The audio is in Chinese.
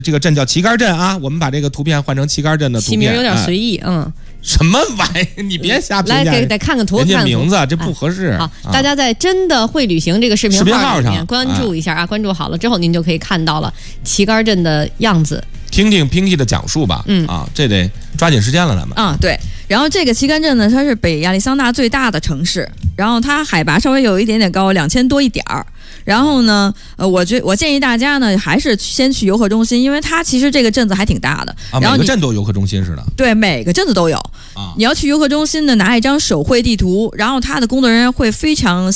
这个镇叫旗杆镇啊，我们把这个图片换成旗杆镇的图片， 起名有点随意， 什么玩意儿？你别瞎评价。 来，得看看图， 人家名字这不合适。 好，大家在真的会旅行这个视频号里面上关注一下啊，关注好了之后，您就可以看到了旗杆镇的样子。 听听 Pinky 的讲述吧。这得抓紧时间了，咱们。 对。然后这个旗杆镇呢，它是北亚利桑那最大的城市，然后它海拔稍微有一点点高，2000多一点儿。然后呢，我建议大家呢，还是先去游客中心，因为它其实这个镇子还挺大的。然后每个镇都有游客中心似的。 对，每个镇子都有。你要去游客中心呢，拿一张手绘地图，然后他的工作人员会非常